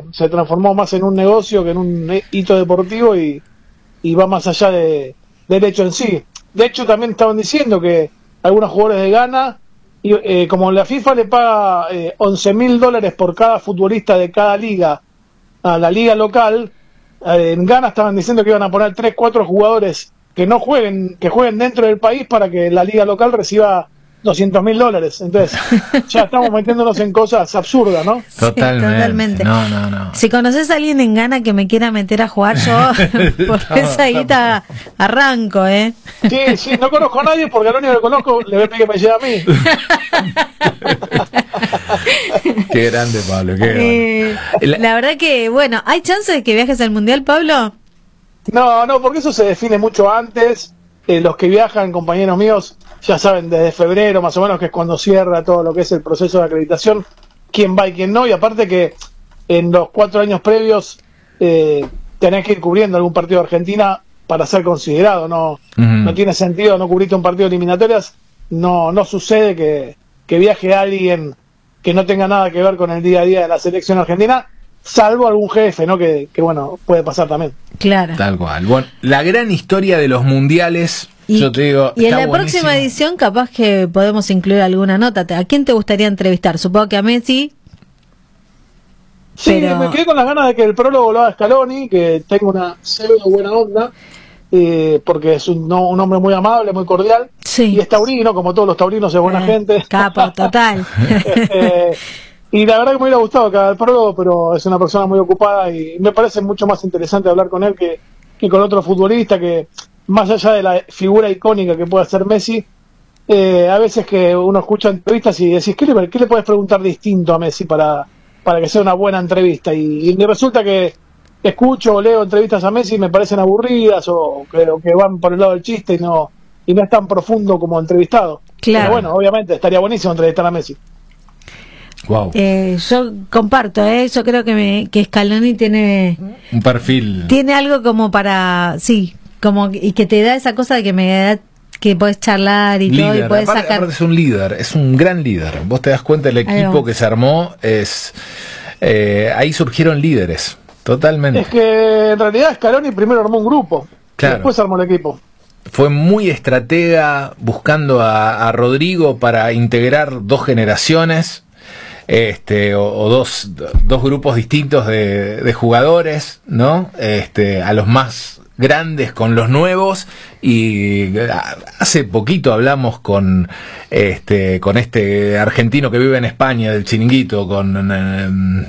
se transformó más en un negocio que en un hito deportivo y va más allá del hecho en sí. De hecho, también estaban diciendo que algunos jugadores de Ghana, como la FIFA le paga $11.000 por cada futbolista de cada liga a la liga local, en Ghana estaban diciendo que iban a poner 3-4 jugadores que no jueguen, que jueguen dentro del país para que la liga local reciba $200.000. Entonces, ya estamos metiéndonos en cosas absurdas, ¿no? Totalmente. No. Si conoces a alguien en Ghana que me quiera meter a jugar, yo por esa guita arranco, Sí, no conozco a nadie porque al único que conozco le voy a pedir que me lleve a mí. Qué grande, Pablo, qué grande. La verdad que, bueno, ¿hay chance de que viajes al Mundial, Pablo? No, porque eso se define mucho antes. Los que viajan, compañeros míos, ya saben, desde febrero más o menos, que es cuando cierra todo lo que es el proceso de acreditación, quién va y quién no, y aparte que en los 4 años previos tenés que ir cubriendo algún partido de Argentina para ser considerado. No tiene sentido no cubrirte un partido de eliminatorias. No sucede que viaje alguien que no tenga nada que ver con el día a día de la selección argentina, salvo algún jefe, ¿no? Que bueno, puede pasar también. Claro. Tal cual. Bueno, la gran historia de los mundiales, yo te digo, y en la buenísimo. Próxima edición capaz que podemos incluir alguna nota. ¿A quién te gustaría entrevistar? Supongo que a Messi. Sí, me quedé con las ganas de que el prólogo lo haga Scaloni, que tenga una pseudo buena onda, porque es un hombre muy amable, muy cordial, y es taurino, como todos los taurinos, es buena gente. Capo, total. Y la verdad que me hubiera gustado que haga el prólogo, pero es una persona muy ocupada y me parece mucho más interesante hablar con él que con otro futbolista, que más allá de la figura icónica que pueda ser Messi, a veces que uno escucha entrevistas y decís, ¿qué le puedes preguntar distinto a Messi para que sea una buena entrevista? Y resulta que escucho o leo entrevistas a Messi y me parecen aburridas o que van por el lado del chiste y no es tan profundo como entrevistado. Claro. Pero bueno, obviamente estaría buenísimo entrevistar a Messi. Wow. Yo comparto, yo creo que Scaloni tiene un perfil, tiene algo como para, como y que te da esa cosa de que podés charlar y líder, todo y podés sacar. Aparte es un líder, es un gran líder. Vos te das cuenta del equipo que se armó, ahí surgieron líderes, totalmente. Es que en realidad Scaloni primero armó un grupo, claro, y después armó el equipo. Fue muy estratega buscando a Rodrigo para integrar 2 generaciones. O dos grupos distintos de jugadores, ¿no? A los más grandes con los nuevos, y hace poquito hablamos con este argentino que vive en España, del Chiringuito, con el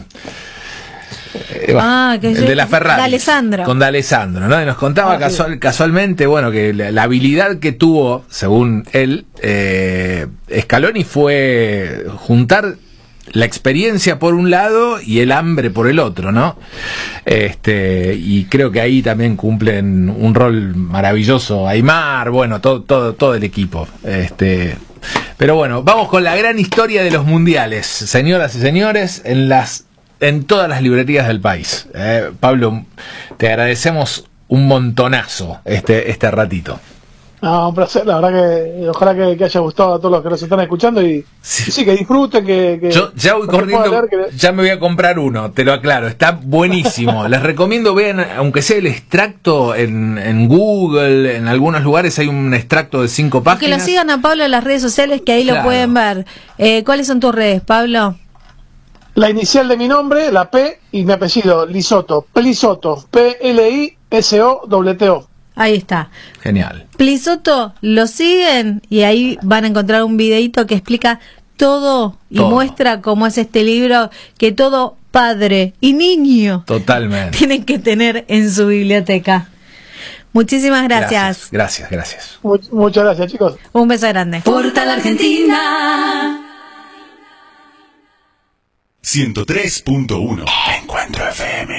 de la Ferrari, con D'Alessandro, ¿no? Y nos contaba casualmente, bueno, que la habilidad que tuvo, según él, Scaloni, fue juntar la experiencia por un lado y el hambre por el otro, ¿no? Y creo que ahí también cumplen un rol maravilloso Aimar, bueno, todo el equipo. Pero bueno, vamos con la gran historia de los mundiales, señoras y señores, en todas las librerías del país. Pablo, te agradecemos un montonazo este ratito. No, un placer, la verdad que ojalá que haya gustado a todos los que nos están escuchando y sí que disfruten, que yo ya voy corriendo, ya me voy a comprar uno, te lo aclaro, está buenísimo. Les recomiendo, vean, aunque sea el extracto en Google, en algunos lugares hay un extracto de 5 páginas. Que lo sigan a Pablo en las redes sociales, que ahí lo pueden ver. ¿Cuáles son tus redes, Pablo? La inicial de mi nombre, la P, y mi apellido, Plisotto, Plisotto. Ahí está. Genial. Plisotto, lo siguen y ahí van a encontrar un videito que explica todo y muestra cómo es este libro que todo padre y niño totalmente tienen que tener en su biblioteca. Muchísimas gracias. Gracias. Muchas gracias, chicos. Un beso grande. Portal Argentina 103.1 Encuentro FM.